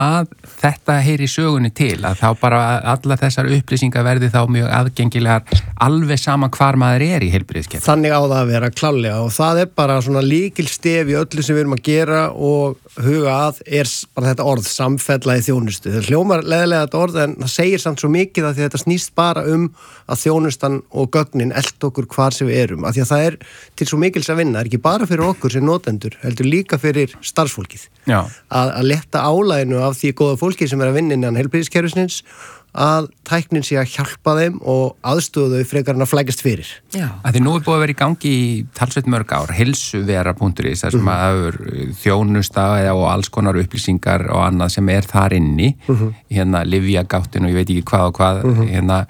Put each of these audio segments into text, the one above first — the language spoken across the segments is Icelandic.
að þetta heyri sögunni til, að þá bara alla þessar upplýsingar verði þá mjög aðgengilegar alveg sama hvar maður í heilbrigðiskerfinu. Þannig á það að vera klárlega og það bara svona lykilstef í öllu sem við erum að gera og huga að bara þetta orð, samfellaði þjónustu. Það hljómar leiðilega þetta orð en það segir samt svo mikið að því að þetta snýst bara að þjónustan og gögnin elta okkur hvar sem við erum. Af því að það til svo mikils að vinna, ekki bara fyrir okkur sem notendur, heldur líka fyrir starfsfólkið. Að letta álaginu af því góða fólki sem að vinna innan heilbrigðiskerfisins að tæknin sé að hjálpa þeim og aðstoða þau frekar en að flækjast fyrir. Já. Að því nú búið að vera í gangi í talsveit mörg ár, heilsuvera.is, þar sem að þjónusta og alls konar upplýsingar og annað sem þar inni, hérna lyfjagáttin og ég veit ekki hvað og hvað,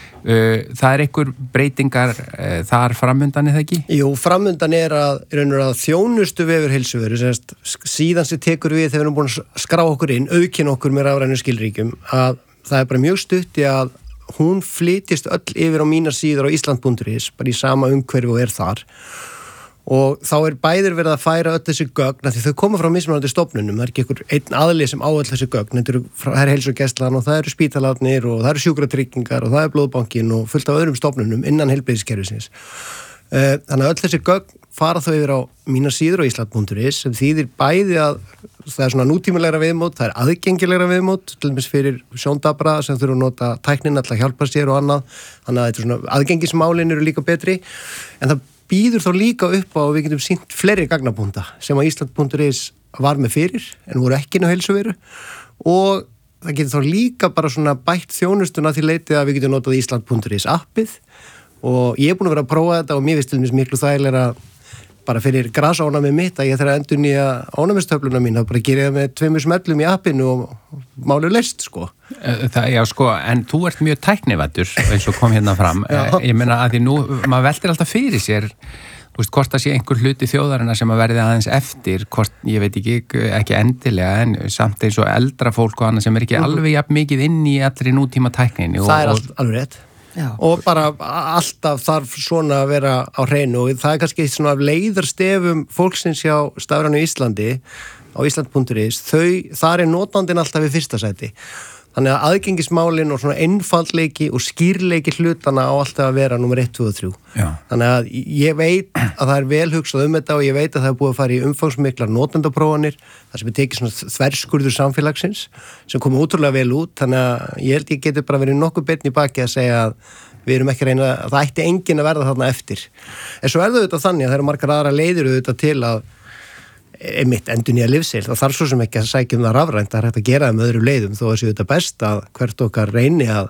það einhver breytingar þar framundan það ekki? Jú, framundan að þjónustu vefur heilsuveru, síðan sem tekur við þegar við erum búin að skrá okkur inn, aukin okkur með rafrænu skilríkjum, að það bara mjög stutt í að hún flytist öll yfir á mínar síður á Ísland.is, bara í sama umhverfi og þar. Og þá bæðir verið að færa öll þessi gögn, því þau koma frá mismunandi stofnunum, það ekki einhver einn aðli sem á öll þessi gögn, það heilsugæslan og það eru spítalarnir og það eru sjúkratryggingar og það blóðbankin og fullt af öðrum stofnunum innan heilbrigðiskerfisins. Þannig að öll þessi gögn fara þau yfir á mínar síður á Ísland.is sem þýðir bæði að það svona nútímalega viðmót, það aðgengilegra viðmót, til dæmis fyrir sjóndabra sem þurfa að nota tæknin alltaf hjálpa sér og annað, þannig að þetta svona aðgengismálin eru líka betri, en það býður þá líka upp á að við getum sýnt fleiri gagnabúnda sem að Ísland.is var með fyrir en voru ekki inn á heilsuveru og það getur þá líka bara svona bætt þjónustuna því leitið að við getum notað Ísland.is appið og ég búin að vera að prófa þetta og mér finnst til dæmis miklu þægilega bara fyrir grasónamið mitt að ég þarf að endurnýja ónæmistöfluna mín, þá bara gerir ég það með 2 smellum í appinu og málið leyst, sko. Já, sko, en þú ert mjög tæknivættur eins og kom hérna fram. Ég meina að því nú, maður veltir alltaf fyrir sér, þú veist, hvort það sé einhver hluti þjóðarinnar sem að verði aðeins eftir, hvort, ég veit ekki endilega, en samt eins og eldra fólk og annað sem ekki alveg jafn mikið inn í allri nútíma tækninni. Það alveg rétt. Já. Og bara alltaf þarf svona að vera á hreinu og það kannski svona leiðarstefum fólksins hjá Stafrænu Íslandi á Ísland.is, þar notandinn alltaf við fyrsta sæti. Þannig að aðgengismálin og svona einfaldleiki og skýrleiki hlutana á alltaf að vera nummer 1, 2 og 3. Já. Þannig að ég veit að það vel hugsað þetta og ég veit að það búið að fara í umfangsmiklar notendaprófanir, það sem tekið svona þverskurður samfélagsins sem komið útrúlega vel út, þannig að ég held ég geti bara verið nokkuð betn í baki að segja að við erum ekki reyna að það ætti enginn að verða þarna eftir. En svo þetta þannig að það eru margar aðra leiðir þetta til að einmitt endurnýja lyfseil, það þarf svo sem ekki að sækja það rafrænt, það hægt að gera það með öðrum leiðum þó að séu þetta best að hvert okkar reyni að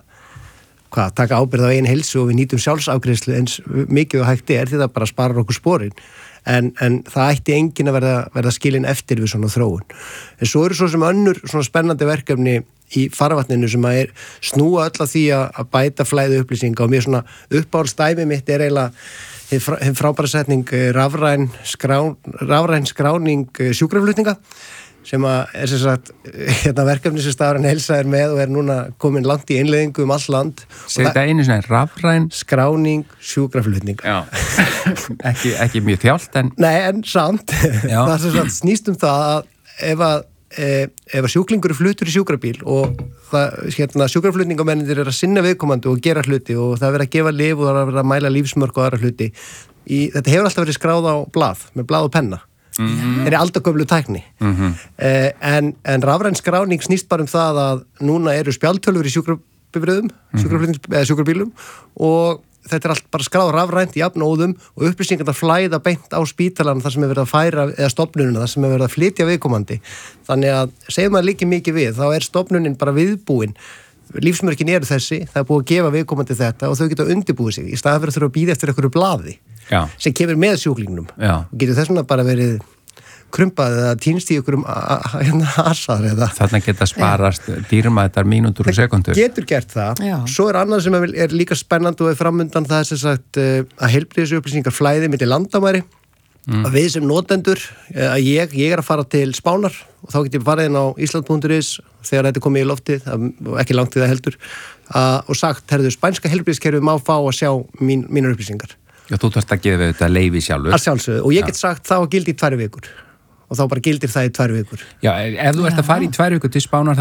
taka ábyrgð á eigin heilsu og við nýtum sjálfsafgreiðslu eins mikið og hægt því það bara sparar okkur sporin en það ætti enginn að verða skilin eftir við svona þróun. En svo eru svo sem önnur svona spennandi verkefni í farvatninu sem að snúa öll að því að bæta flæði upplýsinga og mér svona uppáhaldsdæmi mitt eiginlega hinn frábæra setning rafræn skráning sjúkraflutninga sem að sem sagt verkefni sem Stafræn Heilsa með og núna komin langt í innleiðingu all land. Segðu þetta einu svona rafræn skráning sjúkraflutninga. Já, ekki mjög þjált en... Nei, en samt. Það sem sagt snýst það að ef sjúklingur fluttur í sjúkrabíl og sjúkraflutningamennir að sinna viðkomandi og gera hluti og það verið að gefa lyf og það verið að mæla lífsmörk og aðra hluti þetta hefur alltaf verið skráð á blað með blað og penna er aldagöflu tækni en rafræn skráning snýst bara það að núna eru spjaldtölfur í sjúkrabílum og þetta allt bara skráð rafrænt í jafnóðum og upplýsingar að flæða beint á spítalan þar sem verið að færa, eða stofnunina þar sem verið að flytja viðkomandi. Þannig að segir maður líki mikið við, þá stofnunin bara viðbúin. Lífsmörkin eru þessi, það búið að gefa viðkomandi þetta og þau geta undirbúið sig í staðan fyrir að þurfa að bíða eftir einhverju blaði sem kemur með sjúklingnum. Og getur þess vegna bara verið krumpað eða týnst í ykkurum asar eða... Þarna geta sparast dýrmætar mínútur og sekundur. Getur gert það. Já. Svo annað sem líka spennandi og framundan það sem sagt að heilbrigðisupplýsingar flæði milli landamæri. Að við sem notendur, að ég að fara til Spánar og þá get ég farið inn á Ísland.is þegar þetta komið í loftið, ekki langt í það heldur, og sagt, spænska heilbrigðiskerfið má fá að sjá mínar upplýsingar. Já, þú þarft að gefa þetta leyfi sjálfur. Að sjálfsögðu, og ég get sagt þá gildi í 2 vikur. Og þá bara gildir það í 2 vikur. Já, ef þú ert að fara í 2 vikur til Spánar